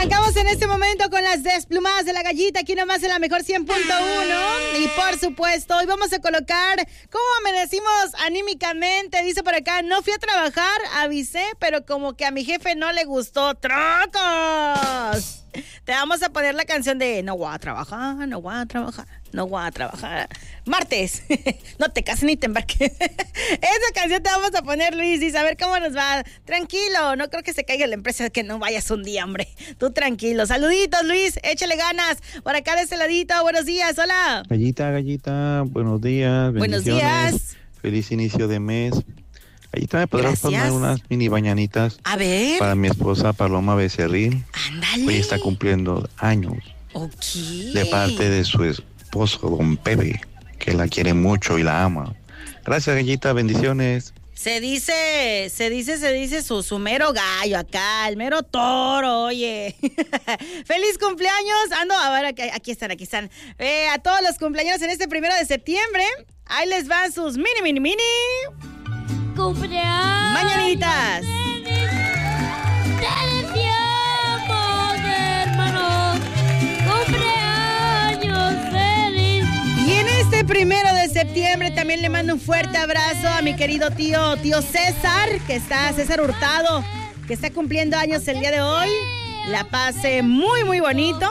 Arrancamos en este momento con las desplumadas de la gallita, aquí nomás en la mejor 100.1. Y por supuesto, hoy vamos a colocar cómo amanecimos anímicamente. Dice por acá, no fui a trabajar, avisé, pero como que a mi jefe no le gustó. ¡Trocos! Te vamos a poner la canción de no voy a trabajar, no voy a trabajar, no voy a trabajar. Martes, no te cases ni te embarques. Esa canción te vamos a poner, Luis, y saber cómo nos va. Tranquilo, no creo que se caiga la empresa, que no vayas un día, hombre. Tú tranquilo. Saluditos, Luis, échale ganas. Por acá de este ladito, buenos días, hola. Gallita, buenos días. Buenos días. Feliz inicio de mes. Gallita, ¿me podrás poner unas mini bañanitas? A ver. Para mi esposa Paloma Becerril. Ándale. Hoy está cumpliendo años. Ok. De parte de su esposo, don Pepe, que la quiere mucho y la ama. Gracias, Gallita, bendiciones. Se dice su mero gallo acá, el mero toro, oye. ¡Feliz cumpleaños! A ver, aquí están. A todos los cumpleaños en este 1 de septiembre, ahí les van sus mini cumpleaños. Mañanitas. Te deseamos, hermano. Cumpleaños feliz. Y en este 1 de septiembre también le mando un fuerte abrazo a mi querido tío César, César Hurtado, que está cumpliendo años el día de hoy. La pase muy, muy bonito.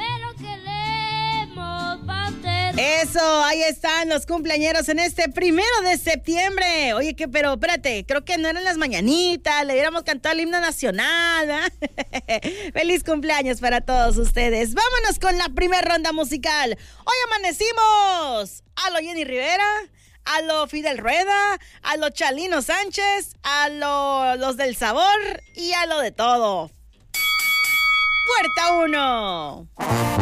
Eso, ahí están los cumpleañeros en este 1 de septiembre. Oye, pero espérate, creo que no eran las mañanitas, le hubiéramos cantado el himno nacional, ¿eh? Feliz cumpleaños para todos ustedes. Vámonos con la primera ronda musical. Hoy amanecimos a lo Jenny Rivera, a lo Fidel Rueda, a lo Chalino Sánchez, a los del sabor y a lo de todo. Puerta 1.